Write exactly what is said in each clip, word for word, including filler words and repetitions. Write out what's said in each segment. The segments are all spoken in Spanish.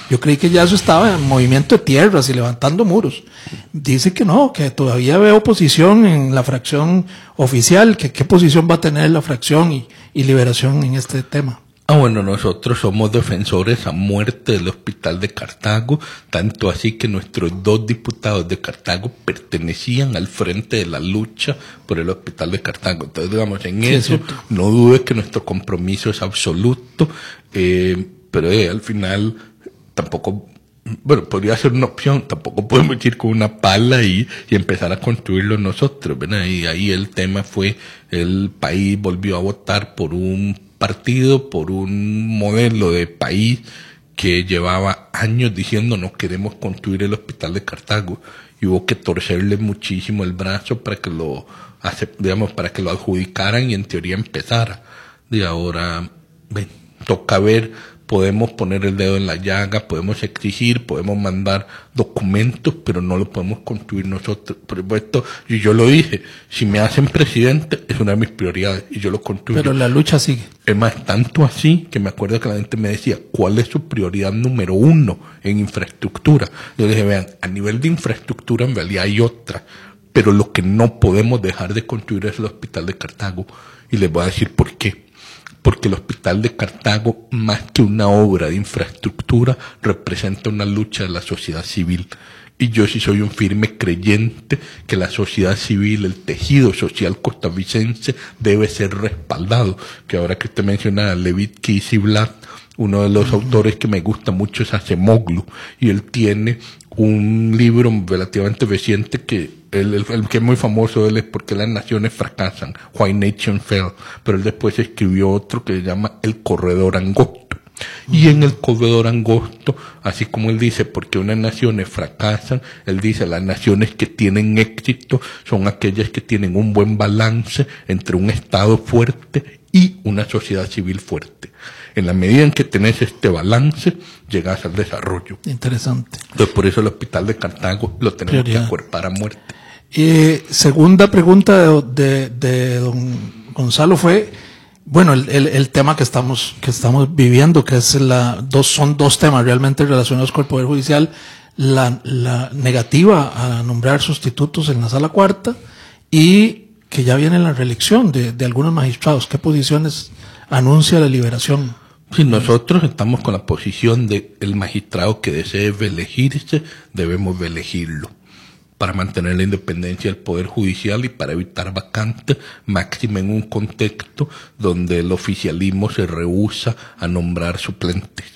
Yo creí que ya eso estaba en movimiento de tierras y levantando muros. Dice que no, que todavía veo oposición en la fracción oficial, que qué posición va a tener la fracción y, y Liberación en este tema. Ah, bueno, nosotros somos defensores a muerte del Hospital de Cartago, tanto así que nuestros dos diputados de Cartago pertenecían al frente de la lucha por el Hospital de Cartago. Entonces, digamos, en sí, eso no dude que nuestro compromiso es absoluto, eh, pero eh, al final tampoco, bueno, podría ser una opción, tampoco podemos ir con una pala y, y empezar a construirlo nosotros, ¿verdad? Y ahí el tema fue, el país volvió a votar por un partido, por un modelo de país que llevaba años diciendo no queremos construir el Hospital de Cartago, y hubo que torcerle muchísimo el brazo para que lo, digamos, para que lo adjudicaran y en teoría empezara. Y ahora, ven, toca ver. Podemos poner el dedo en la llaga, podemos exigir, podemos mandar documentos, pero no lo podemos construir nosotros. Por supuesto, y yo lo dije, si me hacen presidente es una de mis prioridades y yo lo construyo. Pero la lucha sigue. Es más, tanto así que me acuerdo que la gente me decía, ¿cuál es su prioridad número uno en infraestructura? Yo le dije, vean, a nivel de infraestructura en realidad hay otra, pero lo que no podemos dejar de construir es el Hospital de Cartago. Y les voy a decir por qué. Porque el Hospital de Cartago, más que una obra de infraestructura, representa una lucha de la sociedad civil. Y yo sí soy un firme creyente que la sociedad civil, el tejido social costarricense debe ser respaldado. Que ahora que usted menciona a Levit Kissiblatt, uno de los uh-huh. autores que me gusta mucho es Acemoglu, y él tiene un libro relativamente reciente que el, el, el que es muy famoso de él es Porque las naciones fracasan, Why Nations Fail, pero él después escribió otro que se llama El corredor angosto. Y en el corredor angosto, así como él dice, porque unas naciones fracasan, él dice, las naciones que tienen éxito son aquellas que tienen un buen balance entre un Estado fuerte y una sociedad civil fuerte. En la medida en que tenés este balance, llegas al desarrollo. Interesante. Entonces, por eso el Hospital de Cartago lo tenemos Prioridad. que acuerpar a muerte. Eh, segunda pregunta de, de, de don Gonzalo fue, bueno, el, el, el tema que estamos que estamos viviendo, que es la dos son dos temas realmente relacionados con el Poder Judicial, la, la negativa a nombrar sustitutos en la Sala Cuarta y que ya viene la reelección de, de algunos magistrados. ¿Qué posiciones anuncia la Liberación? Sí, nosotros estamos con la posición de el magistrado que desee reelegirse, debemos reelegirlo para mantener la independencia del Poder Judicial y para evitar vacantes, máxima en un contexto donde el oficialismo se rehúsa a nombrar suplentes.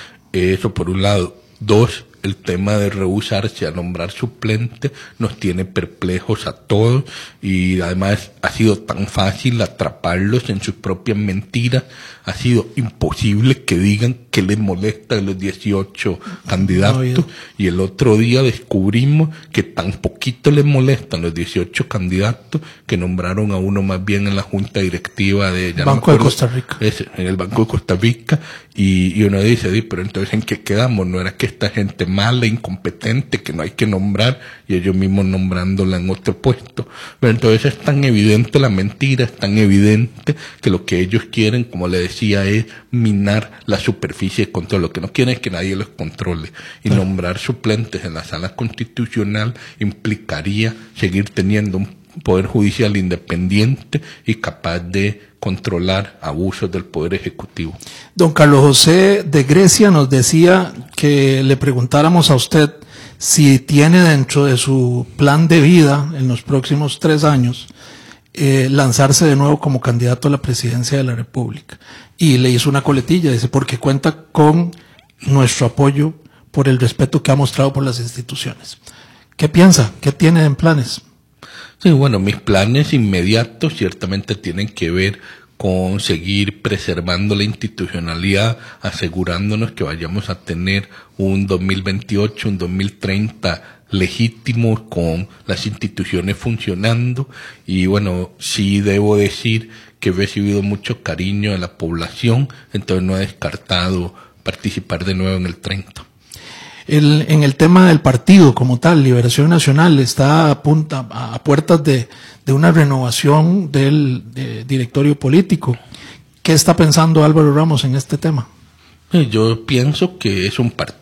Eso por un lado. Dos, el tema de rehusarse a nombrar suplente nos tiene perplejos a todos y además ha sido tan fácil atraparlos en sus propias mentiras, ha sido imposible que digan que les molesta de los dieciocho candidatos, y el otro día descubrimos que tan poquito les molestan los dieciocho candidatos que nombraron a uno más bien en la junta directiva de ya Banco no de Costa Rica. Ese, en el Banco de Costa Rica, y, y uno dice, sí, pero entonces ¿en qué quedamos? ¿No era que esta gente mala, incompetente, que no hay que nombrar, y ellos mismos nombrándola en otro puesto? Pero entonces es tan evidente la mentira, es tan evidente que lo que ellos quieren, como le decía, es minar la superficie de control. Lo que no quieren es que nadie los controle, y sí. Nombrar suplentes en la sala constitucional implicaría seguir teniendo un poder judicial independiente y capaz de controlar abusos del poder ejecutivo. Don Carlos José de Grecia nos decía que le preguntáramos a usted si tiene dentro de su plan de vida en los próximos tres años eh, lanzarse de nuevo como candidato a la presidencia de la República. Y le hizo una coletilla, dice, porque cuenta con nuestro apoyo por el respeto que ha mostrado por las instituciones. ¿Qué piensa? ¿Qué tiene en planes? Sí, bueno, mis planes inmediatos ciertamente tienen que ver con seguir preservando la institucionalidad, asegurándonos que vayamos a tener un dos mil veintiocho, un dos mil treinta legítimo con las instituciones funcionando. Y bueno, sí debo decir que he recibido mucho cariño de la población, entonces no he descartado participar de nuevo en el treinta. El, en el tema del partido como tal, Liberación Nacional está a, punta, a, a puertas de, de una renovación del de directorio político. ¿Qué está pensando Álvaro Ramos en este tema? Yo pienso que es un partido